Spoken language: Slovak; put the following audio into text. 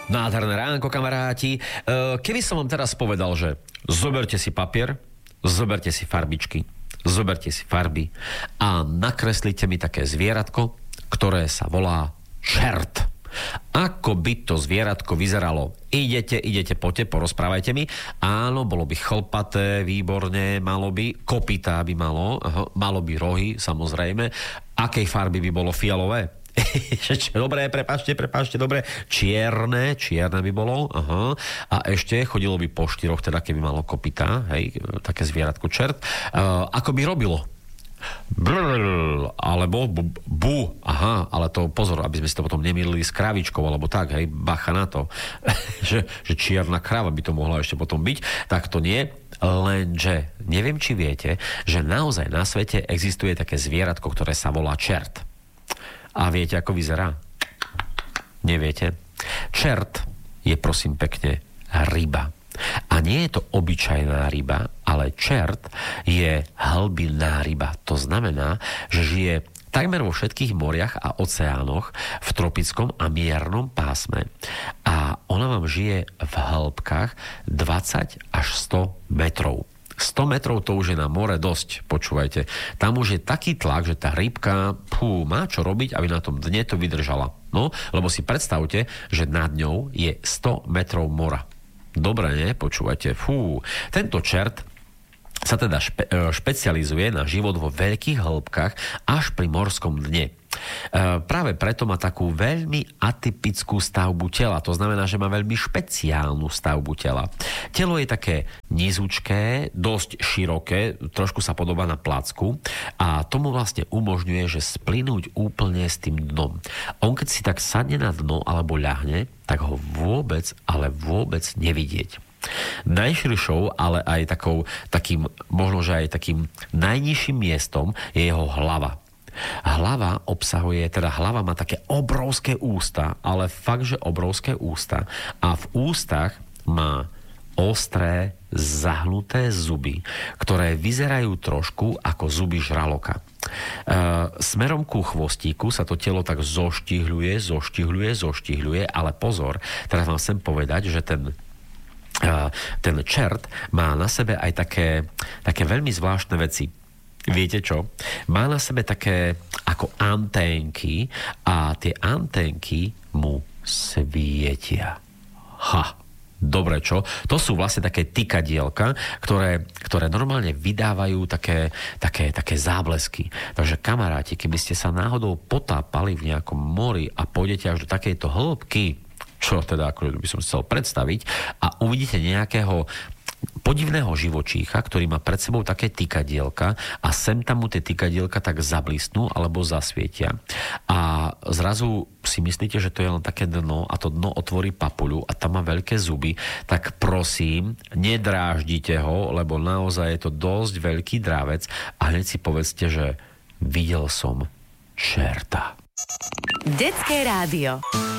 Nádherné ránko, kamaráti. Keby som vám teraz povedal, že zoberte si papier, zoberte si farbičky, zoberte si farby a nakreslite mi také zvieratko, ktoré sa volá čert. Ako by to zvieratko vyzeralo? Idete, poďte, porozprávajte mi. Áno, bolo by chlpaté, výborne, malo by, kopytá by malo, malo by rohy, samozrejme. Akej farby by bolo? Fialové? Dobre, prepáčte, dobre. Čierne by bolo. Aha. A ešte chodilo by po štyroch, teda keby malo kopytá, hej, také zvieratko čert. Ako by robilo? Brrr, alebo bu. Aha, ale to pozor, aby sme si to potom nemýlili s kravičkou, alebo tak, hej, bacha na to. že čierna krava by to mohla ešte potom byť. Tak to nie. Lenže neviem, či viete, že naozaj na svete existuje také zvieratko, ktoré sa volá čert. A viete, ako vyzerá? Neviete? Čert je, prosím pekne, ryba. A nie je to obyčajná ryba, ale čert je hlbinná ryba. To znamená, že žije takmer vo všetkých moriach a oceánoch v tropickom a miernom pásme. A ona vám žije v hĺbkach 20 až 100 metrov. 100 metrov to už je na more dosť, počúvajte. Tam už je taký tlak, že tá rybka má čo robiť, aby na tom dne to vydržala. No, lebo si predstavte, že nad ňou je 100 metrov mora. Dobre, ne? Počúvajte. Tento čert sa teda špecializuje na život vo veľkých hĺbkach až pri morskom dne. Práve preto má takú veľmi atypickú stavbu tela. To znamená, že má veľmi špeciálnu stavbu tela. Telo je také nízučké, dosť široké, trošku sa podobá na placku a tomu vlastne umožňuje, že splynúť úplne s tým dnom. On keď si tak sadne na dno alebo ľahne, tak ho vôbec, ale vôbec nevidieť. Najširšou, ale aj takým, možno, že aj takým najnižším miestom je jeho hlava. Hlava má také obrovské ústa, ale fakt, že obrovské ústa. A v ústach má ostré, zahnuté zuby, ktoré vyzerajú trošku ako zuby žraloka. Smerom ku chvostíku sa to telo tak zoštihľuje, ale pozor, teraz vám chcem povedať, že ten čert má na sebe aj také veľmi zvláštne veci. Viete čo? Má na sebe také ako anténky a tie anténky mu svietia. Dobre, čo? To sú vlastne také tykadielka, ktoré normálne vydávajú také záblesky. Takže kamaráti, keby ste sa náhodou potápali v nejakom mori a pôjdete až do takejto hĺbky, čo teda ako by som chcel predstaviť, a uvidíte nejakého podivného živočícha, ktorý má pred sebou také tykadielka a sem tam mu tie tykadielka tak zablistnú alebo zasvietia. A zrazu si myslíte, že to je len také dno a to dno otvorí papuľu a tam má veľké zuby, tak prosím, nedráždite ho, lebo naozaj je to dosť veľký drávec a hneď si povedzte, že videl som čerta. Detské rádio.